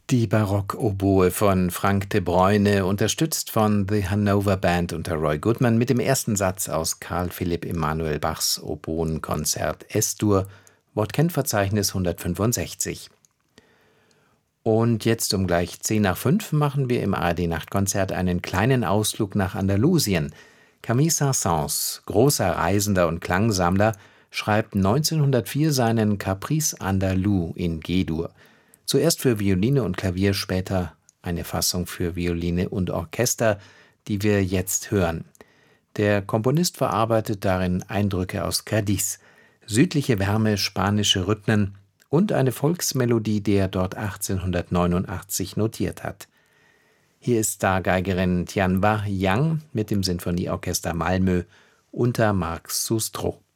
Die Barockoboe von Frank de Bruyne, unterstützt von The Hanover Band unter Roy Goodman, mit dem ersten Satz aus Carl Philipp Emanuel Bachs Oboenkonzert S-Dur, Wortkenntverzeichnis 165. Und jetzt um gleich 5:10 machen wir im ARD-Nachtkonzert einen kleinen Ausflug nach Andalusien. Camille Saint-Saëns, großer Reisender und Klangsammler, schreibt 1904 seinen Caprice Andalou in G-Dur. Zuerst für Violine und Klavier, später eine Fassung für Violine und Orchester, die wir jetzt hören. Der Komponist verarbeitet darin Eindrücke aus Cádiz, südliche Wärme, spanische Rhythmen und eine Volksmelodie, die er dort 1889 notiert hat. Hier ist Stargeigerin Tianhua Yang mit dem Sinfonieorchester Malmö unter Marc Sustro.